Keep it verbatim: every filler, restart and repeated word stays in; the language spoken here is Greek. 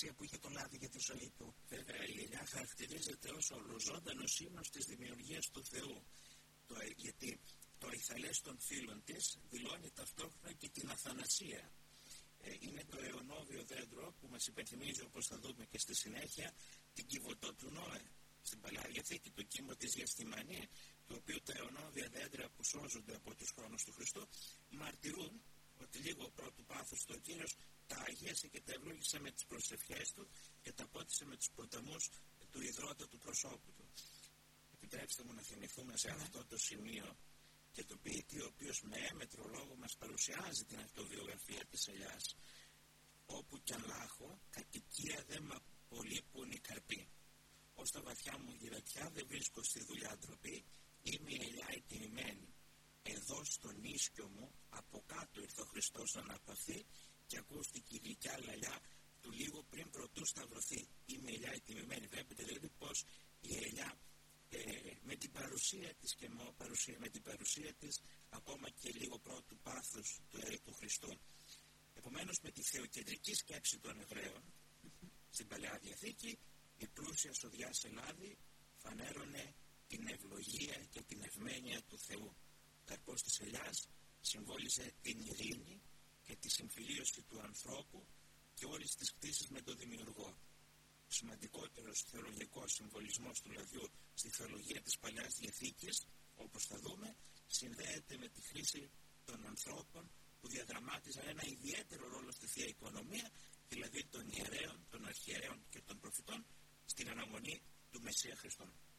σημασία που είχε το λάδι για τη ζωή του. Βέβαια, η ελιά χαρακτηρίζεται ως ολοζώντανος ύμνος της δημιουργίας του Θεού. Το, γιατί το αιθαλές των φύλων της δηλώνει ταυτόχρονα και την αθανασία. Ε, είναι το αιωνόβιο δέντρο που μας υπενθυμίζει, όπως θα δούμε και στη συνέχεια, την Κιβωτό του Νόε. Στην Παλαιά Διαθήκη, το κύμο της Γεστημανή, το οποίο τα αιωνόβια δέντρα που σώζονται από τους χρόνους του Χριστού μαρτυρούν ότι λίγο πρώτου πάθους του ο Κύριος τα αγίασε και τα ευλόγησε με τις προσευχές του και τα πότισε με τους ποταμούς του υδρότα του προσώπου του. Επιτρέψτε μου να θυμηθούμε σε αυτό το σημείο και το ποιητή, ο οποίος με έμετρο λόγο μας παρουσιάζει την αυτοβιογραφία της ελιάς. Όπου κι αν λάχω, κατοικία δε μ' απολείπουν οι καρποί. Ως τα βαθιά μου γυρατιά δεν βρίσκω στη δουλειά ντροπή, είμαι η ελιά η τιμημένη. Εδώ στον ίσκιο μου, από κάτω ήρθε ο Χριστός να αναπαυθεί και ακούστηκε η γλυκιά λαλιά του λίγο πριν πρωτού σταυρωθεί. Είμαι η ελιά η τιμημένη. Βλέπετε δηλαδή πως η ελιά ε, με την παρουσία της και με, παρουσία, με την παρουσία της ακόμα και λίγο πρώτου πάθους του, ε, του Χριστού. Επομένως, με τη θεοκεντρική σκέψη των Εβραίων στην Παλαιά Διαθήκη, η πλούσια σοδιά Ελλάδη φανέρωνε την ευλογία και την ευμένεια του Θεού. Ο καρπός της ελιάς συμβόλιζε την ειρήνη και τη συμφιλίωση του ανθρώπου και όλης της κτήσης με τον Δημιουργό. Ο σημαντικότερος θεολογικός συμβολισμός του λαδιού στη θεολογία της Παλαιάς Διαθήκης, όπως θα δούμε, συνδέεται με τη χρήση των ανθρώπων που διαδραμάτιζαν ένα ιδιαίτερο ρόλο στη Θεία Οικονομία, δηλαδή των ιερέων, των αρχιερέων και των προφητών, στην αναμονή του Μεσσία Χριστόν.